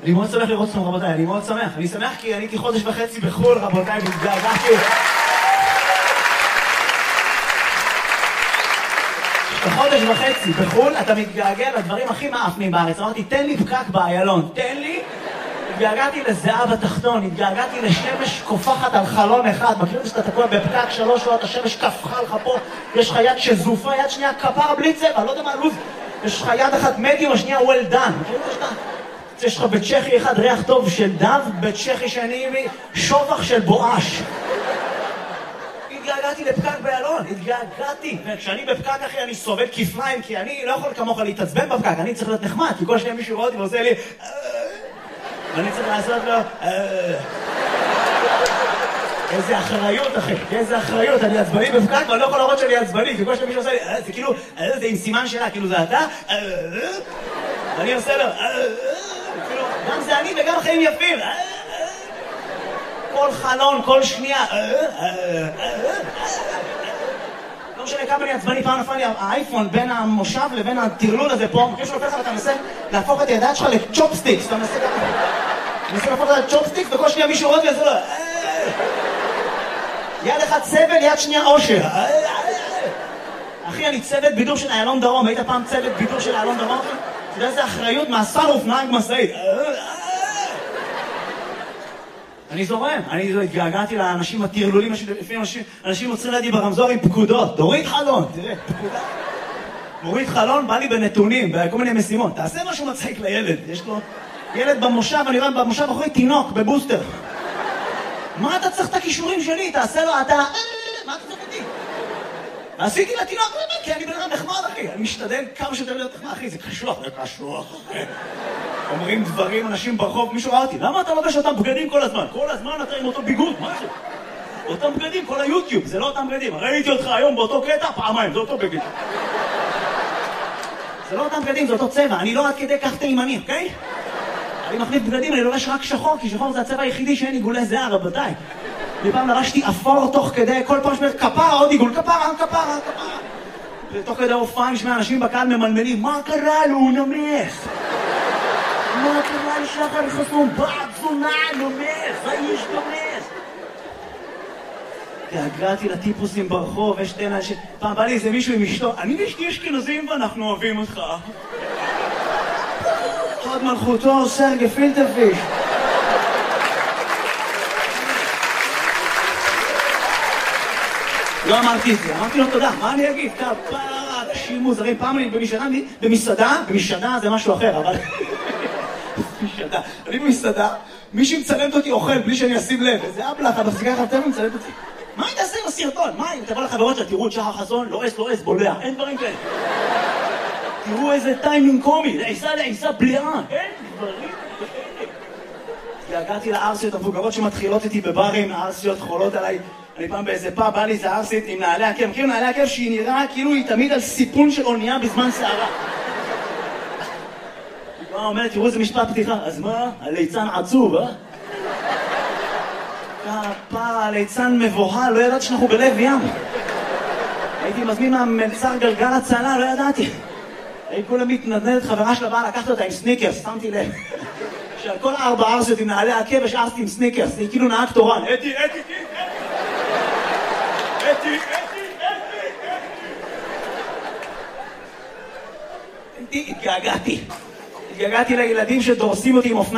אני מאוד שמח לראות אתכם רבותיי, אני מאוד שמח. אני שמח כי אני הייתי חודש וחצי בחול רבותיי, והתגעגעתי. חודש וחצי בחול, אתה מתגעגע לדברים הכי מאפנים בארץ. אמרתי, תן לי פקק באיילון, תן לי. התגעגעתי לזהה בתחתון, התגעגעתי לשמש קופחת על חלון אחד. מכיר את זה שאתה תקוע בפקק 3 שעות, השמש קפחה לך פה, יש לך יד שזופה, יד שנייה כפרה בלי צבע, לא יודע מה לוז. יש לך יד אחת מדיום, השנייה well done. מכיר את זה שאתה? יש לך בצ'כי אחד ריח טוב של דב, בצ'כי שני שובח של בואש. התגעגעתי לפקק באיילון, התגעגעתי. וכשאני בפקק אחי אני סובל כפליים, כי אני לא יכול כמוך להתעצבן בפקק, אני צריך להיות נחמד, כי כל שניה מישהו רואה אותי ועושה לי ואני צריך לעשות לו איזה אחריות אחי, איזה אחריות, אני עצבני בפקק ואני לא יכול להראות שאני עצבני, כי כל שניה מישהו עושה לי זה כאילו, זה עם סימן שלה, כאילו זה אתה ואני עושה לו גם זה אני וגם חיים יפים כל חלון, כל שנייה לא משנה כמה אני עצבני, פעם נפל לי האייפון בין המושב לבין הטרלול הזה פה, מכיר שלופך ואתה מנסה להפוך את הידיים שלך לצ'ופסטיקס, אתה מנסה להפוך את הצ'ופסטיקס וכל שנייה מישהו רואה וזה לא יד אחד סבל, יד שנייה אושר אחי, אני צוות בידור של איילון דרום, היית פעם צוות בידור של איילון דרום? אתה יודע איזה אחריות מהסלוף נהג משאית אני זורם, אני התגעגעתי לאנשים הטרלולים, לפעמים אנשים עוצרים לידי ברמזור עם פקודות, תוריד חלון, תראה, פקודה. מוריד חלון, בא לי בנתונים, בכל מיני משימות, תעשה משהו מצחיק לילד, יש לו ילד במושב, אני רואה במושב אחרי תינוק, בבוסטר. מה אתה צריך את הכישורים שלי? תעשה לו, אתה, מה אתה צריך אותי? עשיתי לתינוק, כי אני בן אדם נחמד אחי, אני משתדל כמה שיותר להיות נחמד אחי, זה קשוח, זה קשוח אחי. אומרים דברים, אנשים ברחוב, מישהו ראה אותי, למה אתה לובש אותם בגדים כל הזמן? כל הזמן אתה עם אותו ביגוד, מה זה? אותם בגדים, כל היוטיוב, זה לא אותם בגדים. ראיתי אותך היום באותו קטע, פעמיים, זה אותו בגד. זה לא אותם בגדים, זה אותו צבע, אני לא עד כדי כך תימני, אוקיי? אני מחליף בגדים, אני לובש רק שחור, כי שחור זה הצבע היחידי שאין עיגולי זהה, רבותיי. לפעם לבשתי אפור תוך כדי, כל פעם שמר כפרה, עוד עיגול, כפרה. ותוך כדי הופעה משמע אנשים בקהל ממלמלים, מה קרה לו, הוא נמס? מה קרה לשחר חסון? בעד זונה, נומס, האיש נומס. התגעגעתי לטיפוסים ברחוב, יש תנה פעם בא לי איזה מישהו עם אשתו, אני ואשתי אשכנזים ואנחנו אוהבים אותך. עוד מלכותו, סרגי פילטרפיש. לא אמרתי את זה, אמרתי לו תודה, מה אני אגיד? כפרה, אנשים מוזרים, פעם אני במסעדה זה משהו אחר, אבל... אני במסעדה, מישהי מצלמת אותי אוכל בלי שאני אשים לב, איזה אבלח, אתה מפסיקה לך טבע ומצלמת אותי. מה היא תעשה עם הסרטון? מה אם תבוא לחברות שלה, תראו את שחר חסון, לא אס, בולע, אין דברים כאלה. תראו איזה טיימינג קומי, לעיסה בליעה, אין דברים כאלה. הגעתי לארסיות המבוגרות שמתחילות איתי בברים, הארסיות חולות עליי. אני פעם באיזה פאב, בא לי איזה ארסית עם נעלי עקב, מכיר נעלי עקב שהיא נראה כאילו היא תמיד על סיפון של אונייה בזמן שערה. היא אומרת, תראו איזה משפט פתיחה, אז מה? הליצן עצוב, כפרה, הליצן מבוהל, לא ידעתי שאנחנו בלב ים. הייתי מזמין מהמלצר גלגל הצלה, לא ידעתי. הייתי כולה מתנדנדת, חברה שלה באה לקחת אותה עם סניקרס, שמתי לב. שעל כל 4 ארסיות עם נעלי עקב השארתי עם סניקרס, היא כאילו נהג תורן. אתי. התגעגעתי לילדים שדורסים אותי עם אופניים